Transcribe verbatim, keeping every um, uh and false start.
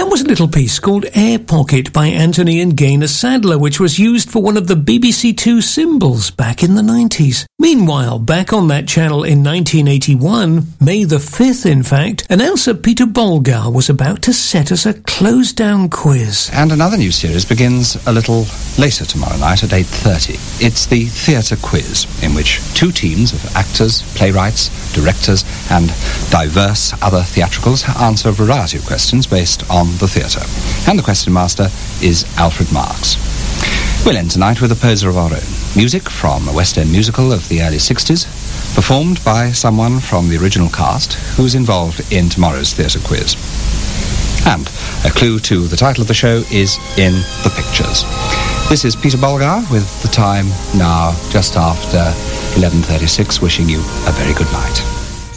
that was a little piece called Air Pocket by Anthony and Gaynor Sadler, which was used for one of the B B C Two symbols back in the nineties. Meanwhile, back on that channel in nineteen eighty-one, May the fifth in fact, announcer Peter Bolgar was about to set us a closed-down quiz. And another new series begins a little later tomorrow night at eight thirty. It's the Theatre Quiz, in which two teams of actors, playwrights, directors and diverse other theatricals answer a variety of questions based on the theatre. And the question master is Alfred Marks. We'll end tonight with a poser of our own. Music from a West End musical of the early sixties, performed by someone from the original cast who's involved in tomorrow's theatre quiz. And a clue to the title of the show is in the pictures. This is Peter Bolgar with the time now just after eleven thirty-six, wishing you a very good night.